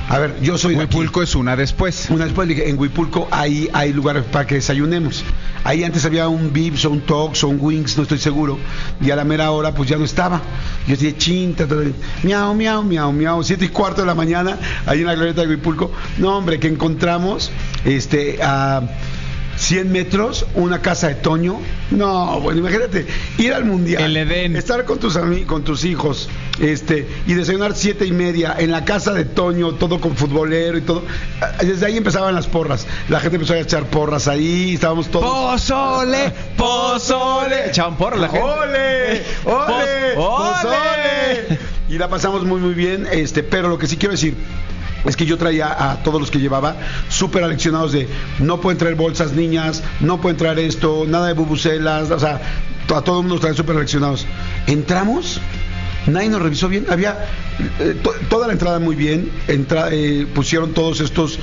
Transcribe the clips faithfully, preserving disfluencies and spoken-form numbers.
A ver, yo soy de aquí. Huipulco es una después. Una después, dije, en Huipulco ahí hay lugares para que desayunemos. Ahí antes había un Vips o un Tox o un Wings, no estoy seguro. Y a la mera hora, pues ya no estaba. Yo decía, chinta, miau, miau, miau, miau. Siete y cuarto de la mañana, ahí en la glorieta de Huipulco. No, hombre, que encontramos este a cien metros, una casa de Toño. No, bueno, imagínate, ir al mundial, el Edén, estar con tus ami- con tus hijos, este, y desayunar siete y media en la casa de Toño, todo con futbolero y todo. Desde ahí empezaban las porras. La gente empezó a echar porras ahí, estábamos todos. ¡Pozole! ¡Pozole! Echaban porras la gente. ¡Ole! ¡Ole! Pos- ¡Ole! Y la pasamos muy muy bien, este, pero lo que sí quiero decir es que yo traía a todos los que llevaba súper aleccionados de no pueden traer bolsas niñas, no pueden traer esto, nada de bubucelas, o sea, a todo el mundo los traen súper aleccionados. Entramos, nadie nos revisó bien, había eh, to- toda la entrada muy bien, entra, eh, pusieron todos estos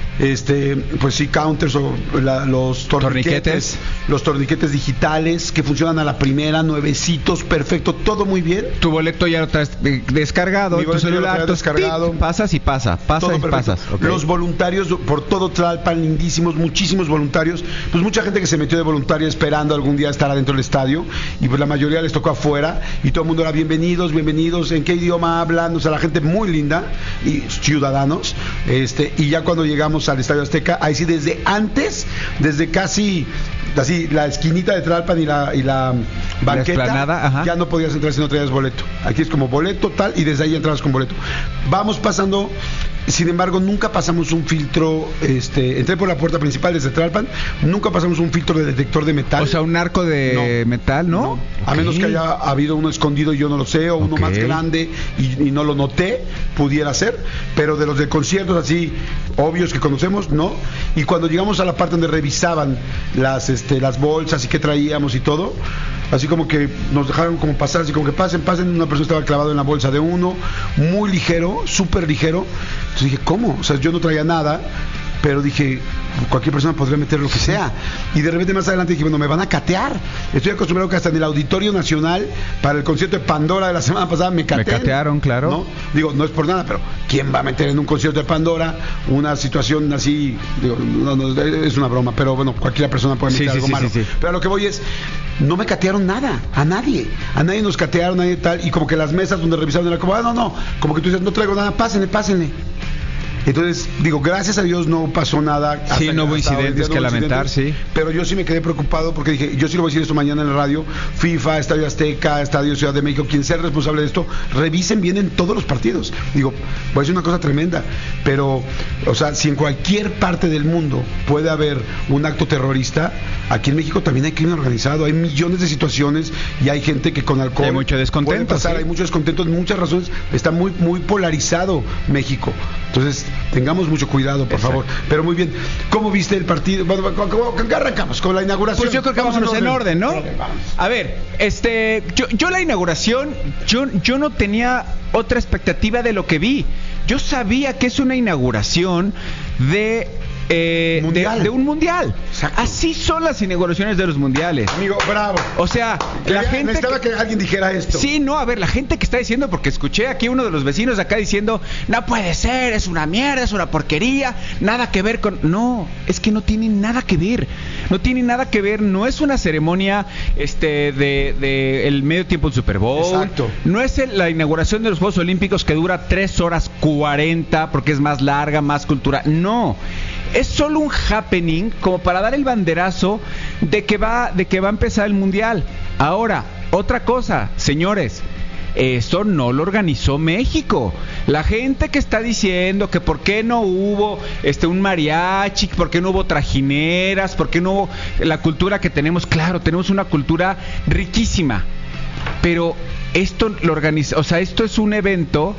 este pues sí counters o la, los torniquetes, torniquetes los torniquetes digitales que funcionan a la primera, nuevecitos, perfecto, todo muy bien. Tu boleto ya lo traes descargado, Mi tu boleto ya lo celular, traes tu descargado. tic, pasas y pasa, pasas Todo y perfecto. pasas. Okay. Los voluntarios por todo Tlalpan, lindísimos, muchísimos voluntarios. Pues mucha gente que se metió de voluntaria esperando algún día estar adentro del estadio. Y pues la mayoría les tocó afuera. Y todo el mundo era bienvenidos, bienvenidos. ¿En qué idioma hablan? O sea, la gente muy linda. Y ciudadanos. Este, y ya cuando llegamos al Estadio Azteca, ahí sí desde antes, desde casi así la esquinita de Tlalpan y la, y la banqueta, explanada, ya no podías entrar si no traías boleto. Aquí es como boleto tal y desde ahí entrabas con boleto. Vamos pasando, sin embargo nunca pasamos un filtro, este, entré por la puerta principal desde Tlalpan, nunca pasamos un filtro de detector de metal. O sea, un arco de No. metal, ¿no? No. A Ok. menos que haya habido uno escondido y yo no lo sé, o uno Ok. más grande y, y no lo noté, pudiera ser, pero de los de conciertos así obvios que conocemos, no. Y cuando llegamos a la parte donde revisaban las este, las bolsas y qué traíamos y todo, así como que nos dejaron como pasar, así como que pasen, pasen, una persona estaba clavado en la bolsa de uno, muy ligero, súper ligero. Entonces dije, ¿cómo? O sea, yo no traía nada, pero dije, cualquier persona podría meter lo que sea. Y de repente más adelante dije, bueno, me van a catear. Estoy acostumbrado que hasta en el Auditorio Nacional, para el concierto de Pandora de la semana pasada, me catearon. Me catearon, claro. ¿No? Digo, no es por nada, pero ¿quién va a meter en un concierto de Pandora una situación así? Digo, no, no, es una broma, pero bueno, cualquier persona puede meter Sí, sí, algo sí, malo. sí, sí. Pero a lo que voy es, no me catearon nada, a nadie. A nadie nos catearon, nadie tal. Y como que las mesas donde revisaron era como, ah, no, no. Como que tú dices, no traigo nada, pásenle, pásenle. Entonces, digo, gracias a Dios no pasó nada. Sí, no hubo incidentes que lamentar, sí. Pero yo sí me quedé preocupado porque dije, yo sí lo voy a decir esto mañana en la radio, FIFA, Estadio Azteca, Estadio Ciudad de México, quien sea el responsable de esto, revisen bien en todos los partidos. Digo, voy a decir una cosa tremenda, pero, o sea, si en cualquier parte del mundo puede haber un acto terrorista, aquí en México también hay crimen organizado, hay millones de situaciones y hay gente que con alcohol... Hay mucho descontento, puede pasar, sí. Hay mucho descontento, muchas razones, está muy, muy polarizado México. Entonces, tengamos mucho cuidado, por Exacto. favor. Pero muy bien, ¿cómo viste el partido? Bueno, ¿cómo, cómo arrancamos? ¿Con la inauguración? Pues yo creo que vámonos en orden, ¿no? Orden, vamos. A ver, este, yo, yo la inauguración, yo, yo no tenía otra expectativa de lo que vi. Yo sabía que es una inauguración de, eh, Mundial. de, de un mundial. Exacto. Así son las inauguraciones de los mundiales. Amigo, bravo. O sea, la Quería- gente... necesitaba que... alguien dijera esto. Sí, no, a ver, la gente que está diciendo, porque escuché aquí uno de los vecinos de acá diciendo, no puede ser, es una mierda, es una porquería, nada que ver con... No, es que no tiene nada que ver, no tiene nada que ver, no es una ceremonia este de, de el medio tiempo del Super Bowl. Exacto. No es el- la inauguración de los Juegos Olímpicos que dura tres horas cuarenta porque es más larga, más cultura. No, es solo un happening como para dar el banderazo de que va, de que va a empezar el Mundial. Ahora, otra cosa, señores, eso no lo organizó México. La gente que está diciendo que por qué no hubo este un mariachi, por qué no hubo trajineras, por qué no hubo la cultura que tenemos, claro, tenemos una cultura riquísima. Pero esto lo organiza, o sea, esto es un evento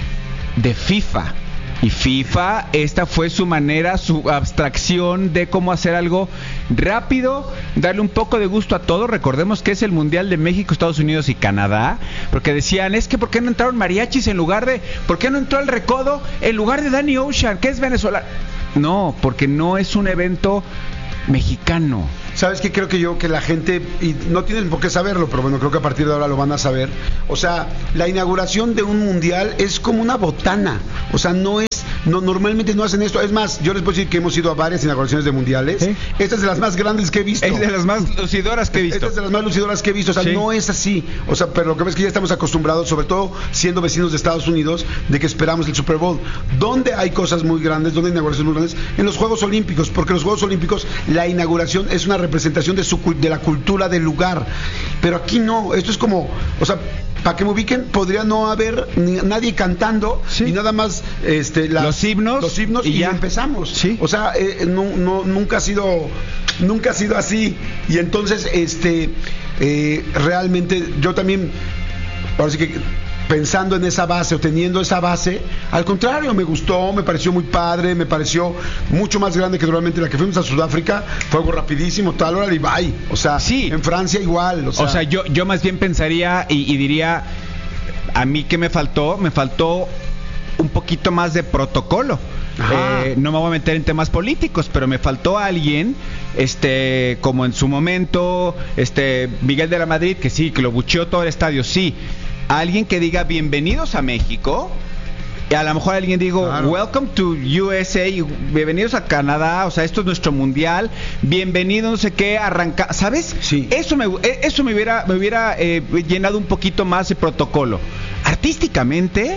de FIFA. Y FIFA, esta fue su manera, su abstracción de cómo hacer algo rápido, darle un poco de gusto a todo. Recordemos que es el Mundial de México, Estados Unidos y Canadá, porque decían, es que ¿por qué no entraron mariachis en lugar de, ¿por qué no entró el Recodo en lugar de Danny Ocean, que es venezolano? No, porque no es un evento mexicano. ¿Sabes qué? Creo que yo, que la gente, y no tienen por qué saberlo, pero bueno, creo que a partir de ahora lo van a saber. O sea, la inauguración de un mundial es como una botana. O sea, no es no, normalmente no hacen esto. Es más, yo les puedo decir que hemos ido a varias inauguraciones de mundiales. ¿Eh? Esta es de las más grandes que he visto. Es de las más lucidoras que he visto. Esta es de las más lucidoras que he visto. O sea, sí. no es así. O sea, pero lo que ves es que ya estamos acostumbrados, sobre todo siendo vecinos de Estados Unidos, de que esperamos el Super Bowl. ¿Dónde hay cosas muy grandes? ¿Dónde hay inauguraciones muy grandes? En los Juegos Olímpicos, porque en los Juegos Olímpicos la inauguración es una representación de, su, de la cultura del lugar. Pero aquí no. Esto es como, o sea, para que me ubiquen, podría no haber ni, nadie cantando sí. y nada más este, las, los himnos, los himnos y, y ya empezamos. Sí. O sea, eh, no, no, nunca ha sido, nunca ha sido así. Y entonces, este, eh, realmente, yo también, ahora sí que pensando en esa base o teniendo esa base, al contrario, me gustó, me pareció muy padre, me pareció mucho más grande que normalmente la que fuimos a Sudáfrica, fue algo rapidísimo, tal hora y bye. O sea, sí. en Francia igual. O sea, o sea yo, yo más bien pensaría y, y diría, a mí que me faltó, me faltó un poquito más de protocolo. Eh, no me voy a meter en temas políticos, pero me faltó alguien, este, como en su momento, este, Miguel de la Madrid, que sí, que lo bucheó todo el estadio, sí. Alguien que diga bienvenidos a México, y a lo mejor alguien digo claro. welcome to U S A, bienvenidos a Canadá, o sea, esto es nuestro mundial, bienvenido no sé qué, arranca, ¿sabes? Sí. Eso me eso me hubiera me hubiera eh, llenado un poquito más de protocolo. Artísticamente,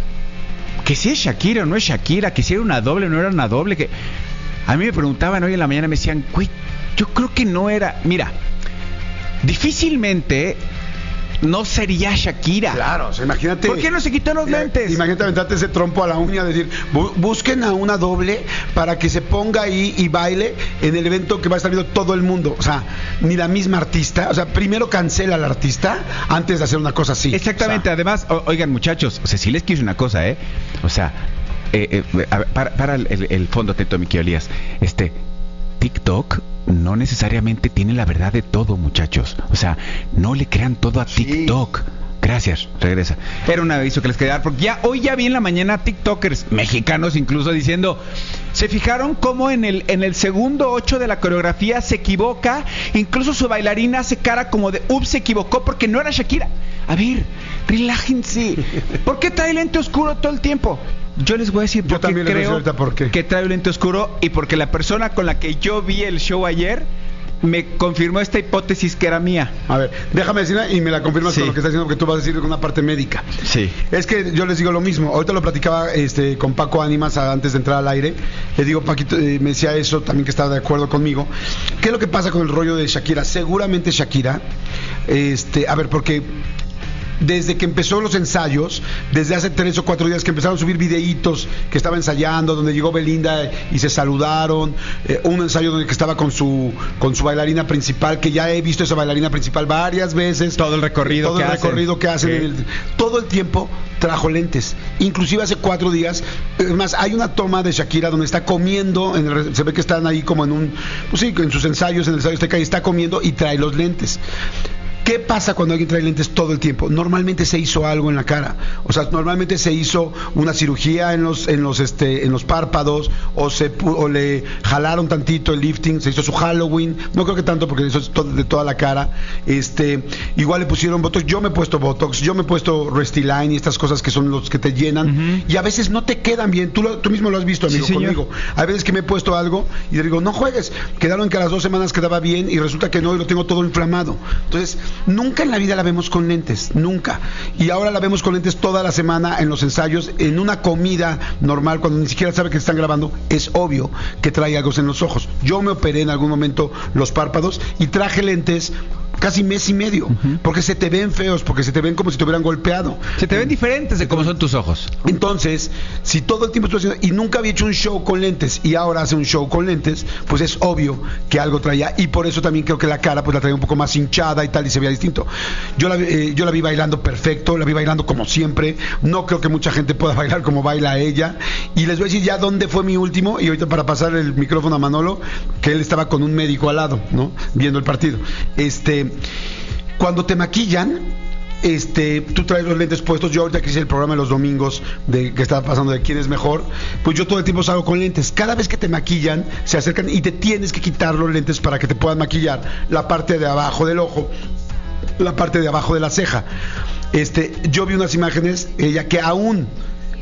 que si es Shakira o no es Shakira, que si era una doble o no era una doble, que a mí me preguntaban hoy en la mañana, me decían, güey, yo creo que no era, mira, difícilmente no sería Shakira. Claro, o sea, imagínate. ¿Por qué no se quitó los eh, lentes? Imagínate aventarte ese trompo a la uña, decir, bu- busquen a una doble para que se ponga ahí y baile en el evento que va a estar viendo todo el mundo. O sea, ni la misma artista. O sea, primero cancela al artista antes de hacer una cosa así. Exactamente. O sea, además, o, oigan, muchachos, o sea, si les quiero una cosa, ¿eh? O sea, eh, eh, a ver, para, para el, el, el fondo, Teto, mi querido Elías. Este, TikTok no necesariamente tiene la verdad de todo, muchachos. O sea, no le crean todo a TikTok. Sí. Gracias, regresa. Era un aviso que les quería dar, porque ya hoy ya vi en la mañana TikTokers mexicanos incluso diciendo, se fijaron cómo en el en el segundo ocho de la coreografía se equivoca, incluso su bailarina hace cara como de, ups, se equivocó porque no era Shakira. A ver, relájense. ¿Por qué trae lente oscuro todo el tiempo? Yo les voy a decir porque yo creo por qué. que trae un lente oscuro y porque la persona con la que yo vi el show ayer me confirmó esta hipótesis que era mía. A ver, déjame decirla y me la confirmas sí. con lo que estás diciendo, porque tú vas a decir una parte médica. Sí. Es que yo les digo lo mismo. Ahorita lo platicaba este, con Paco Ánimas antes de entrar al aire. Le digo, Paquito, eh, me decía eso, también que estaba de acuerdo conmigo. ¿Qué es lo que pasa con el rollo de Shakira? Seguramente Shakira, este, a ver, porque desde que empezó los ensayos, desde hace tres o cuatro días que empezaron a subir videitos que estaba ensayando, donde llegó Belinda y se saludaron, eh, un ensayo donde que estaba con su con su bailarina principal, que ya he visto esa bailarina principal varias veces, todo el recorrido todo que el hacen. recorrido que hacen, Sí. el, todo el tiempo trajo lentes, inclusive hace cuatro días, es más, hay una toma de Shakira donde está comiendo, en el, se ve que están ahí como en un, pues sí, en sus ensayos, en el ensayo Azteca, y está comiendo y trae los lentes. ¿Qué pasa cuando alguien trae lentes todo el tiempo? Normalmente se hizo algo en la cara, o sea, normalmente se hizo una cirugía en los en los este en los párpados, o se o le jalaron tantito el lifting, se hizo su Halloween, no creo que tanto porque eso es todo, de toda la cara, este, igual le pusieron botox, yo me he puesto botox, yo me he puesto Restylane y estas cosas que son los que te llenan, uh-huh. y a veces no te quedan bien, tú lo, tú mismo lo has visto, amigo, sí, conmigo. Hay veces que me he puesto algo y le digo, no juegues, quedaron que a las dos semanas quedaba bien y resulta que no, y lo tengo todo inflamado. Entonces, nunca en la vida la vemos con lentes, nunca. Y ahora la vemos con lentes toda la semana en los ensayos, en una comida normal, cuando ni siquiera sabe que están grabando, es obvio que trae algo en los ojos. Yo me operé en algún momento los párpados y traje lentes casi mes y medio, uh-huh. porque se te ven feos, porque se te ven como si te hubieran golpeado. Se te ven diferentes de cómo son tus ojos. Entonces, si todo el tiempo estoy haciendo, y nunca había hecho un show con lentes, y ahora hace un show con lentes, pues es obvio que algo traía, y por eso también creo que la cara pues la traía un poco más hinchada y tal, y se veía distinto. Yo la, eh, yo la vi bailando perfecto, la vi bailando como siempre, no creo que mucha gente pueda bailar como baila ella, y les voy a decir ya dónde fue mi último, y ahorita para pasar el micrófono a Manolo, que él estaba con un médico al lado, ¿no? Viendo el partido. Este, cuando te maquillan, este, tú traes los lentes puestos. Yo ahorita que hice el programa de los domingos de que estaba pasando de quién es mejor, pues yo todo el tiempo salgo con lentes. Cada vez que te maquillan, se acercan y te tienes que quitar los lentes para que te puedan maquillar la parte de abajo del ojo, la parte de abajo de la ceja. Este, yo vi unas imágenes, ella que aún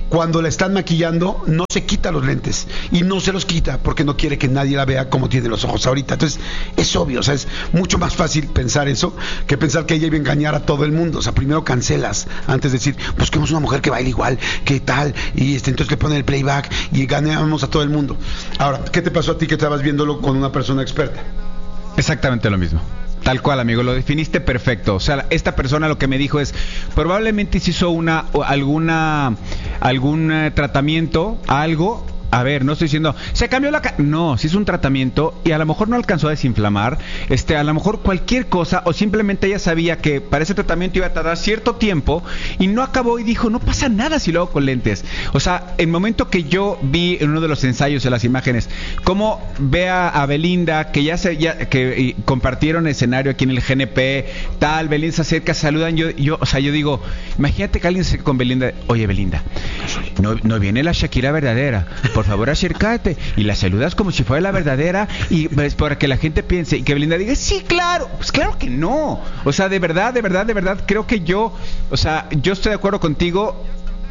cuando la están maquillando, no se quita los lentes y no se los quita porque no quiere que nadie la vea como tiene los ojos ahorita. Entonces, es obvio, o sea, es mucho más fácil pensar eso que pensar que ella iba a engañar a todo el mundo. O sea, primero cancelas antes de decir, busquemos una mujer que baile igual, que tal, y este, entonces le ponen el playback y ganamos a todo el mundo. Ahora, ¿qué te pasó a ti que estabas viéndolo con una persona experta? Exactamente lo mismo. Tal cual, amigo, lo definiste perfecto. O sea, esta persona lo que me dijo es, probablemente se hizo una, alguna, algún eh, tratamiento, algo. A ver, no estoy diciendo, se cambió la... Ca no, si es un tratamiento y a lo mejor no alcanzó a desinflamar, este, a lo mejor cualquier cosa, o simplemente ella sabía que para ese tratamiento iba a tardar cierto tiempo y no acabó y dijo, no pasa nada si lo hago con lentes. O sea, el momento que yo vi en uno de los ensayos de las imágenes, cómo ve a, a Belinda, que ya se, ya, que y, compartieron escenario aquí en el G N P, tal, Belinda se acerca, saludan, yo, yo, o sea, yo digo, imagínate que alguien se con Belinda, oye Belinda, no, no viene la Shakira verdadera, por favor acércate, y la saludas como si fuera la verdadera, y pues, para que la gente piense, y que Belinda diga, sí, claro, pues claro que no, o sea, de verdad, de verdad, de verdad, creo que yo, o sea, yo estoy de acuerdo contigo,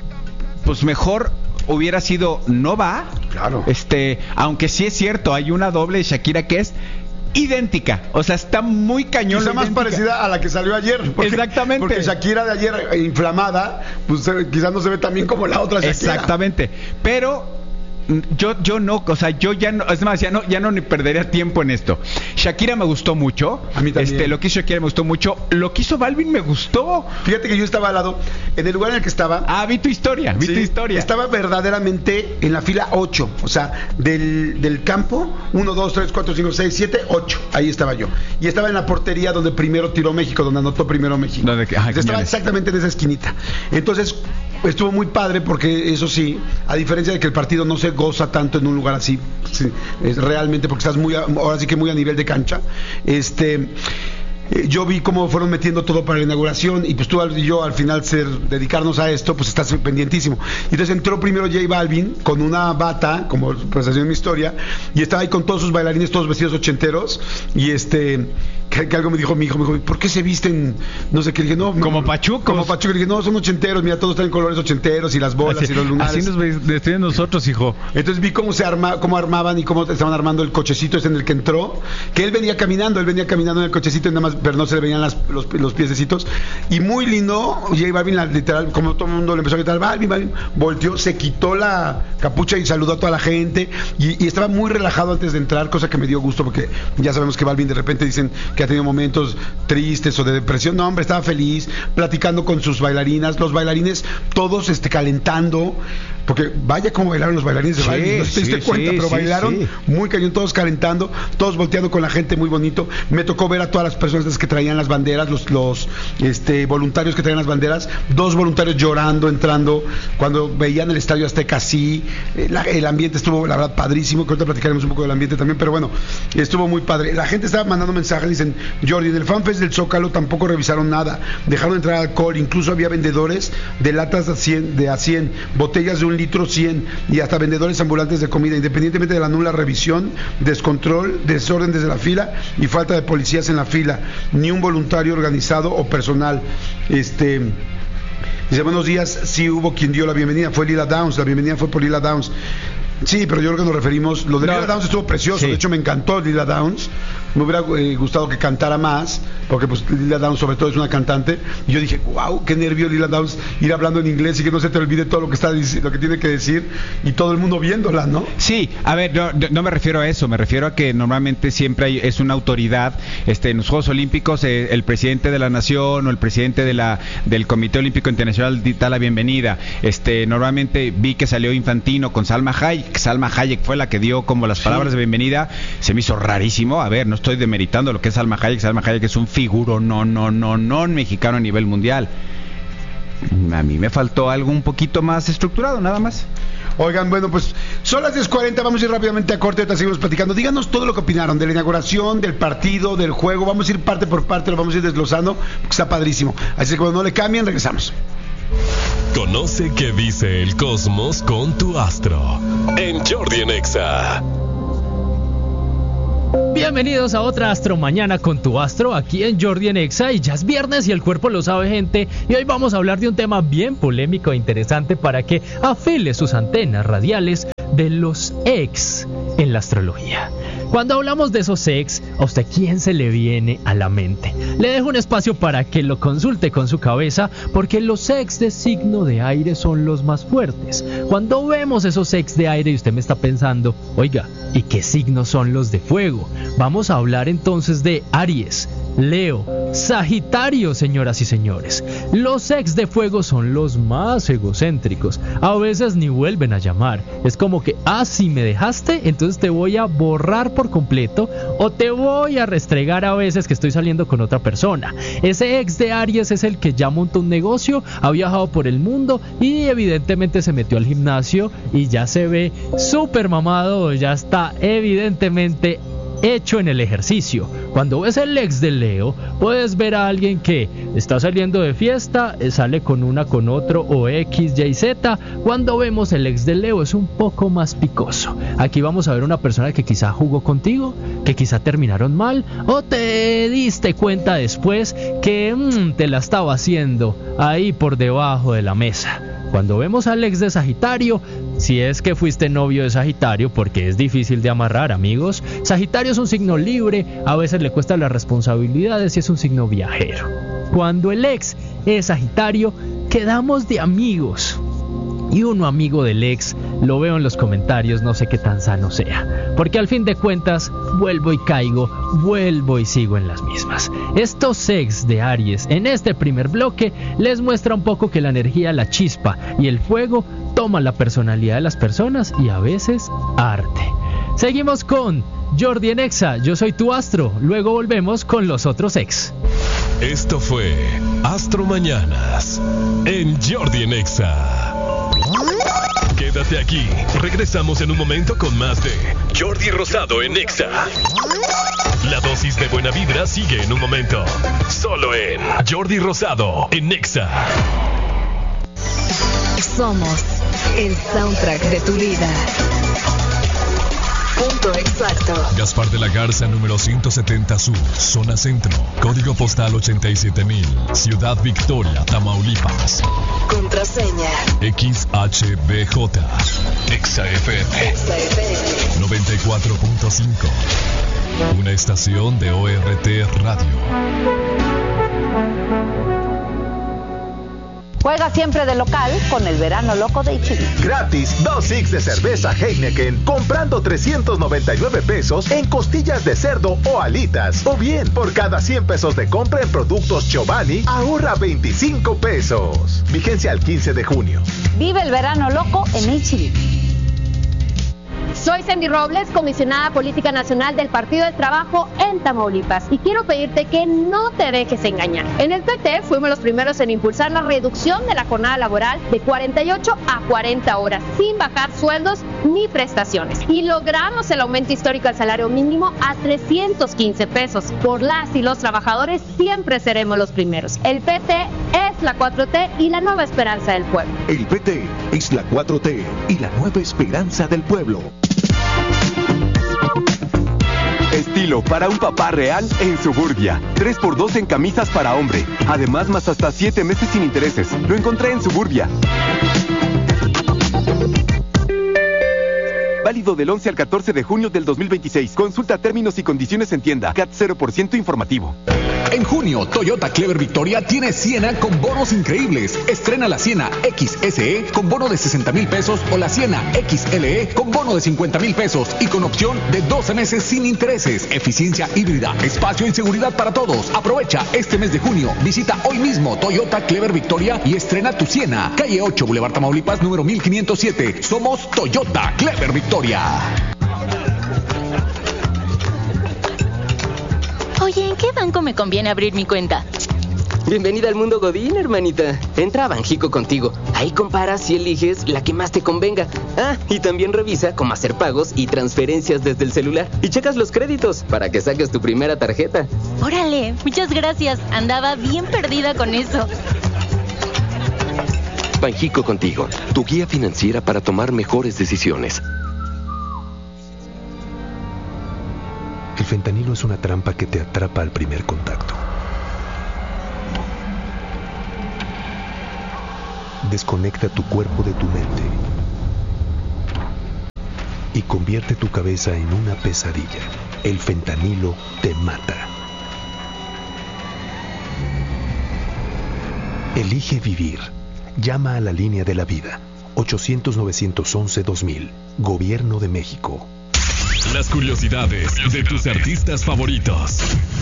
pues mejor hubiera sido, no va, claro, este, aunque sí es cierto, hay una doble de Shakira que es idéntica, o sea, está muy cañón. Está más parecida a la que salió ayer. Porque, exactamente. Porque Shakira de ayer eh, inflamada, pues eh, quizás no se ve tan bien como la otra Shakira. Exactamente, pero yo yo no, o sea, yo ya no, es más, ya no, ya no ni perdería tiempo en esto. Shakira me gustó mucho. A mí también. Este, lo que hizo Shakira me gustó mucho. Lo que hizo Balvin me gustó. Fíjate que yo estaba al lado, en el lugar en el que estaba. Ah, vi tu historia, vi sí, tu historia. Estaba verdaderamente en la fila ocho, o sea, del, del campo, uno, dos, tres, cuatro, cinco, seis, siete, ocho. Ahí estaba yo. Y estaba en la portería donde primero tiró México, donde anotó primero México. ¿Dónde, ah, estaba exactamente en esa esquinita. Entonces, estuvo muy padre porque, eso sí, a diferencia de que el partido no se goza tanto en un lugar así, sí, es realmente porque estás muy, ahora sí que muy a nivel de cancha, este... yo vi cómo fueron metiendo todo para la inauguración y pues tú y yo al final ser, dedicarnos a esto, pues estás pendientísimo. Y entonces entró primero J Balvin con una bata, como pues así en mi historia, y estaba ahí con todos sus bailarines, todos vestidos ochenteros, y este... Que, que algo me dijo mi hijo, me dijo, ¿por qué se visten? No sé qué, le dije, no. Como no, pachucos. Como pachucos, le dije, no, son ochenteros, mira, todos traen colores ochenteros y las bolas así, y los lunares. Así nos vestimos nosotros, hijo. Entonces vi cómo se arma, cómo armaban y cómo estaban armando el cochecito ese en el que entró, que él venía caminando, él venía caminando en el cochecito, y nada más, pero no se le veían las, los, los piececitos. Y muy lindo, J Balvin, la, literal, como todo el mundo le empezó a gritar, Balvin, Balvin, volteó, se quitó la capucha y saludó a toda la gente, y, y estaba muy relajado antes de entrar, cosa que me dio gusto, porque ya sabemos que Balvin de repente dicen que ha tenido momentos tristes o de depresión. No, hombre, estaba feliz, platicando con sus bailarinas, los bailarines todos este, calentando, porque vaya como bailaron los bailarines de sí, Balvin, no te diste sí, cuenta, sí, pero sí, bailaron sí. muy cañón, todos calentando, todos volteando con la gente, muy bonito. Me tocó ver a todas las personas que traían las banderas, los, los este, voluntarios que traían las banderas, dos voluntarios llorando, entrando, cuando veían el Estadio Azteca así, la, el ambiente estuvo, la verdad, padrísimo, que ahorita platicaremos un poco del ambiente también, pero bueno, estuvo muy padre. La gente estaba mandando mensajes, dicen, Jordi, en el FanFest del Zócalo tampoco revisaron nada, dejaron entrar alcohol, incluso había vendedores de latas de a cien, de a cien, botellas de un litro cien, y hasta vendedores ambulantes de comida, independientemente de la nula revisión, descontrol, desorden desde la fila y falta de policías en la fila, ni un voluntario organizado o personal. Este dice, buenos días, sí hubo quien dio la bienvenida, fue Lila Downs, la bienvenida fue por Lila Downs. Sí, pero yo creo que nos referimos, lo de no. Lila Downs estuvo precioso, sí. De hecho me encantó Lila Downs, me hubiera eh, gustado que cantara más, porque pues Lila Downs sobre todo es una cantante, y yo dije, wow, qué nervio Lila Downs ir hablando en inglés y que no se te olvide todo lo que está lo que tiene que decir, y todo el mundo viéndola, ¿no? Sí, a ver, no, no me refiero a eso, me refiero a que normalmente siempre hay, es una autoridad, este, en los Juegos Olímpicos, eh, el presidente de la nación o el presidente de la del Comité Olímpico Internacional da la bienvenida, este, normalmente vi que salió Infantino con Salma Hayek, Salma Hayek fue la que dio como las palabras sí. de bienvenida, se me hizo rarísimo, a ver, no estoy demeritando lo que es Salma Hayek, Salma Hayek es un figuro no, no, no, no mexicano a nivel mundial. A mí me faltó algo un poquito más estructurado, nada más. Oigan, bueno, pues son las diez cuarenta, vamos a ir rápidamente a corte, ahorita seguimos platicando. Díganos todo lo que opinaron de la inauguración, del partido, del juego, vamos a ir parte por parte, lo vamos a ir desglosando, porque está padrísimo. Así que cuando no le cambien, regresamos. Conoce qué dice el cosmos con tu astro en Jordi en Exa. Bienvenidos a otra Astro Mañana con tu astro aquí en Jordi en Exa, y ya es viernes y el cuerpo lo sabe, gente, y hoy vamos a hablar de un tema bien polémico e interesante para que afile sus antenas radiales, de los ex en la astrología. Cuando hablamos de esos ex, ¿a usted quién se le viene a la mente? Le dejo un espacio para que lo consulte con su cabeza, porque los ex de signo de aire son los más fuertes. Cuando vemos esos ex de aire y usted me está pensando, oiga, ¿y qué signos son los de fuego? Vamos a hablar entonces de Aries, Leo, Sagitario, señoras y señores. Los ex de fuego son los más egocéntricos. A veces ni vuelven a llamar. Es como que, ah, si me dejaste, entonces te voy a borrar por completo, o te voy a restregar a veces que estoy saliendo con otra persona. Ese ex de Aries es el que ya montó un negocio, ha viajado por el mundo y evidentemente se metió al gimnasio y ya se ve súper mamado, ya está evidentemente hecho en el ejercicio. Cuando ves el ex de Leo, puedes ver a alguien que está saliendo de fiesta, sale con una con otro, o X, Y, Z. Cuando vemos el ex de Leo es un poco más picoso. Aquí vamos a ver una persona que quizá jugó contigo, que quizá terminaron mal, o te diste cuenta después que mmm, te la estaba haciendo ahí por debajo de la mesa. Cuando vemos al ex de Sagitario, si es que fuiste novio de Sagitario, porque es difícil de amarrar, amigos. Sagitario es un signo libre, a veces le cuesta las responsabilidades y es un signo viajero. Cuando el ex es Sagitario, quedamos de amigos. Y uno amigo del ex, lo veo en los comentarios, no sé qué tan sano sea. Porque al fin de cuentas, vuelvo y caigo, vuelvo y sigo en las mismas. Estos ex de Aries, en este primer bloque, les muestra un poco que la energía, la chispa y el fuego toma la personalidad de las personas y a veces arte. Seguimos con Jordi en Exa, yo soy tu astro, luego volvemos con los otros ex. Esto fue Astro Mañanas en Jordi en Exa. Quédate aquí, regresamos en un momento con más de Jordi Rosado en Exa. La dosis de buena vibra sigue en un momento, solo en Jordi Rosado en Exa. Somos el soundtrack de tu vida. Punto exacto. Gaspar de la Garza, número ciento setenta Sur, zona centro, código postal ochenta y siete mil, Ciudad Victoria, Tamaulipas. Contraseña X H B J, Exa F M, Exa F M noventa y cuatro punto cinco, una estación de O R T Radio. Juega siempre de local con el verano loco de H E B. Gratis, dos six de cerveza Heineken, comprando trescientos noventa y nueve pesos en costillas de cerdo o alitas. O bien, por cada cien pesos de compra en productos Giovanni, ahorra veinticinco pesos. Vigencia al quince de junio. Vive el verano loco en H E B. Soy Sandy Robles, comisionada política nacional del Partido del Trabajo en Tamaulipas, y quiero pedirte que no te dejes engañar. En el P T fuimos los primeros en impulsar la reducción de la jornada laboral de cuarenta y ocho a cuarenta horas, sin bajar sueldos ni prestaciones. Y logramos el aumento histórico al salario mínimo a trescientos quince pesos. Por las y los trabajadores siempre seremos los primeros. El P T es la cuatro T y la nueva esperanza del pueblo. El P T es la cuatro T y la nueva esperanza del pueblo. Estilo para un papá real en Suburbia. tres por dos en camisas para hombre. Además, más hasta siete meses sin intereses. Lo encontré en Suburbia. Válido del once al catorce de junio del dos mil veintiséis. Consulta términos y condiciones en tienda. C A T cero por ciento informativo. En junio, Toyota Clever Victoria tiene Siena con bonos increíbles. Estrena la Siena X S E con bono de sesenta mil pesos o la Siena X L E con bono de cincuenta mil pesos y con opción de doce meses sin intereses. Eficiencia híbrida, espacio y seguridad para todos. Aprovecha este mes de junio. Visita hoy mismo Toyota Clever Victoria y estrena tu Siena. Calle ocho, Boulevard Tamaulipas, número mil quinientos siete. Somos Toyota Clever Victoria. Oye, ¿en qué banco me conviene abrir mi cuenta? Bienvenida al mundo Godín, hermanita. Entra a Banjico contigo. Ahí comparas y eliges la que más te convenga. Ah, y también revisa cómo hacer pagos y transferencias desde el celular. Y checas los créditos para que saques tu primera tarjeta. Órale, muchas gracias. Andaba bien perdida con eso. Banjico contigo, tu guía financiera para tomar mejores decisiones. fentanilo es una trampa que te atrapa al primer contacto. Desconecta tu cuerpo de tu mente y convierte tu cabeza en una pesadilla. El fentanilo te mata. Elige vivir. Llama a la línea de la vida. ochocientos, novecientos once, dos mil. Gobierno de México. Las curiosidades de tus artistas favoritos.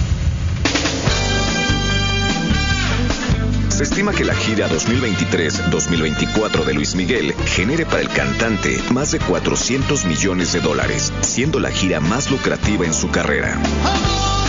Se estima que la gira dos mil veintitrés dos mil veinticuatro de Luis Miguel genere para el cantante más de cuatrocientos millones de dólares, siendo la gira más lucrativa en su carrera.